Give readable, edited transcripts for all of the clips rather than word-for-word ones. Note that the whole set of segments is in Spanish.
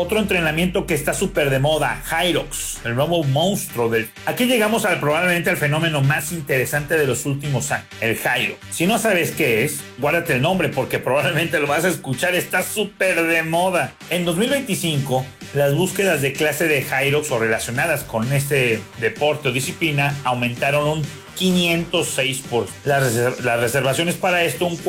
otro entrenamiento que está súper de moda, Hyrox, el nuevo monstruo del... Aquí llegamos probablemente al fenómeno más interesante de los últimos años, el Hyrox. Si no sabes qué es, guárdate el nombre porque probablemente lo vas a escuchar, está súper de moda. En 2025, las búsquedas de clase de Hyrox o relacionadas con este deporte o disciplina aumentaron un 506%. Las reservaciones para esto un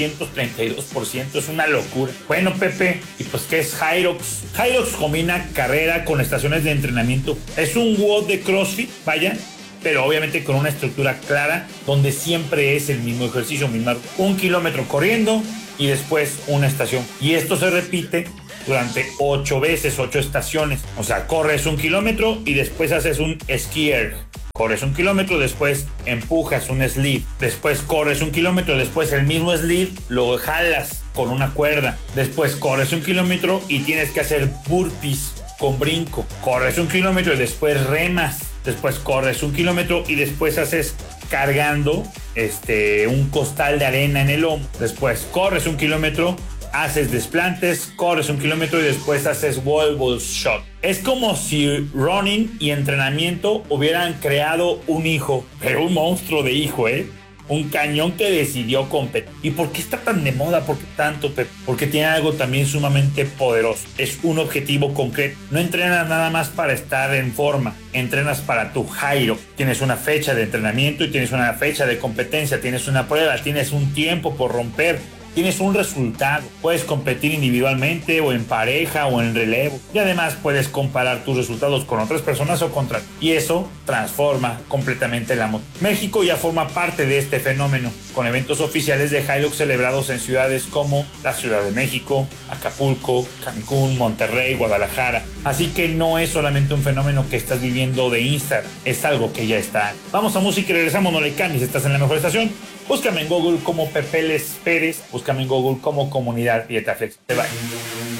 432%. Es una locura. Bueno, Pepe, ¿y pues qué es Hyrox? Hyrox combina carrera con estaciones de entrenamiento. Es un WOD de CrossFit, vaya, pero obviamente con una estructura clara donde siempre es el mismo ejercicio, 1 kilómetro corriendo y después una estación. Y esto se repite durante 8 veces, 8 estaciones. O sea, corres 1 kilómetro y después haces un ski erg. Corres 1 kilómetro, después empujas un sled. Después corres 1 kilómetro, después el mismo sled lo jalas con una cuerda. Después corres 1 kilómetro y tienes que hacer burpees con brinco. Corres 1 kilómetro y después remas. Después corres 1 kilómetro y después haces cargando un costal de arena en el hombro. Después corres 1 kilómetro, haces desplantes, corres 1 kilómetro y después haces wall ball shot. Es como si running y entrenamiento hubieran creado un hijo, pero un monstruo de hijo, un cañón que decidió competir. ¿Y por qué está tan de moda? ¿Por qué tanto, Pepe? Porque tiene algo también sumamente poderoso. Es un objetivo concreto. No entrenas nada más para estar en forma. Entrenas para tu Hyrox. Tienes una fecha de entrenamiento y tienes una fecha de competencia. Tienes una prueba. Tienes un tiempo por romper. Tienes un resultado. Puedes competir individualmente o en pareja o en relevo. Y además puedes comparar tus resultados con otras personas o contra ti. Y eso transforma completamente la moto. México ya forma parte de este fenómeno, con eventos oficiales de Hyrox celebrados en ciudades como la Ciudad de México, Acapulco, Cancún, Monterrey, Guadalajara. Así que no es solamente un fenómeno que estás viviendo de Instagram, es algo que ya está. Vamos a música y regresamos, no le cambies, estás en la mejor estación. Búscame en Google como Pepe Les Pérez, búscame en Google como Comunidad Dietaflex. Te va.